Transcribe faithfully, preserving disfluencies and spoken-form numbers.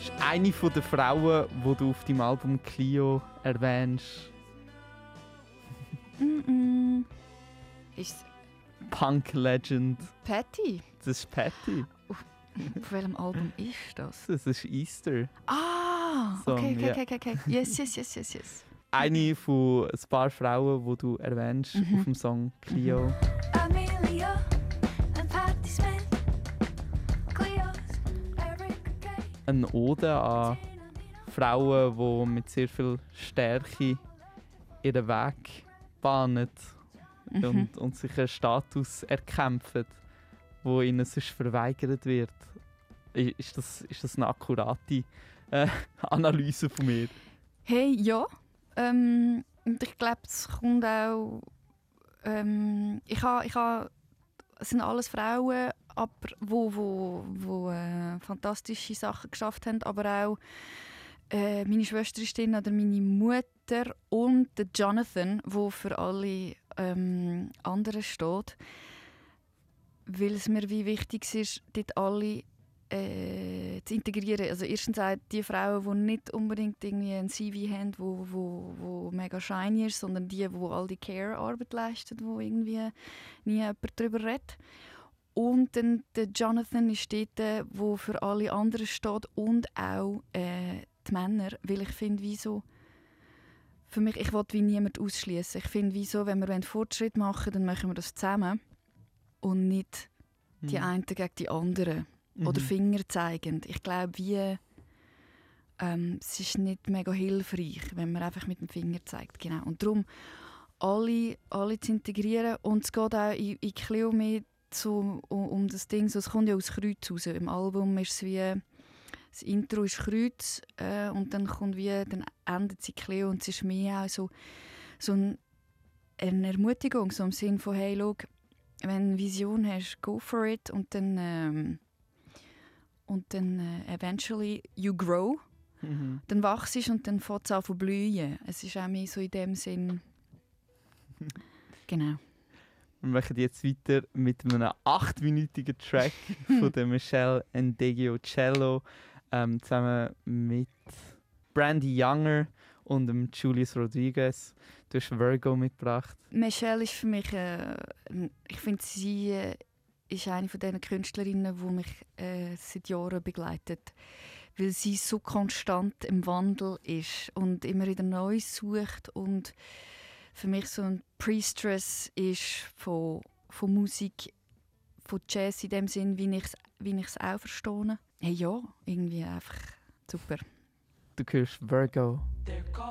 ist eine der Frauen, die du auf deinem Album Clio erwähnst. Mm-mm. Ist Punk Legend. Patty? Das ist Patty. Auf welchem Album ist das? Das ist Easter. Ah, Song, okay, okay, ja. okay, okay. Yes, yes, yes, yes, yes. Eine von ein paar Frauen, die du erwähnst Mhm. auf dem Song Clio. Amelia and Patti Smith, Cleo's, Erica Kay, Eine Ode an Frauen, die mit sehr viel Stärke ihren Weg bahnen Mhm. und, und sich einen Status erkämpfen, wo ihnen sonst verweigert wird. I- Ist das, ist das eine akkurate äh, Analyse von mir? Hey, ja. Ähm, und ich glaube, es kommt auch. Ähm, ich habe, ich habe, es sind alles Frauen, aber wo, wo, wo äh, fantastische Sachen geschafft haben, aber auch äh, meine Schwester ist drin, oder meine Mutter und der Jonathan, wo für alle ähm, anderen steht, weil es mir wie wichtig ist, dort alle äh, zu integrieren. Also erstens auch die Frauen, die nicht unbedingt irgendwie ein C V haben, wo, wo, wo mega shiny ist, sondern die, die all die Care-Arbeit leisten, wo irgendwie nie jemand darüber redet. Und dann der Jonathan ist dort, der für alle anderen steht und auch äh, die Männer, weil ich finde, wieso für mich, ich will wie niemand ausschließen. Ich finde, wieso, wenn wir einen Fortschritt machen, dann machen wir das zusammen und nicht die Mhm. einen gegen die anderen. Oder Mhm. Finger zeigend. Ich glaube, wie ähm, es ist nicht mega hilfreich, wenn man einfach mit dem Finger zeigt. Genau. Und darum alle, alle zu integrieren. Und es geht auch in, in Clio mehr so, um, um das Ding. So, es kommt ja aus Kreuz raus. Im Album ist es wie, das Intro ist Kreuz äh, und dann kommt wie, dann endet sie Clio und es ist mehr auch so, so ein, eine Ermutigung, so im Sinn von, hey, schau, wenn du eine Vision hast, go for it und dann ähm, und dann äh, eventually you grow, Mhm. dann wachst du und dann fängt es an zu blühen. Es ist auch mehr so in dem Sinn. Genau. Wir machen jetzt weiter mit einem achtminütigen Track von der Michelle Endegio Cello ähm, zusammen mit Brandy Younger und dem Julius Rodriguez. Du hast Virgo mitgebracht. Michelle ist für mich, äh, ich finde, sie äh, ist eine von diesen Künstlerinnen, die mich äh, seit Jahren begleitet. Weil sie so konstant im Wandel ist und immer wieder Neues sucht und für mich so ein Priestess ist von, von Musik, von Jazz in dem Sinn, wie ich es wie ich's auch verstehe. Hey, ja, irgendwie einfach super. Du hörst Virgo. They're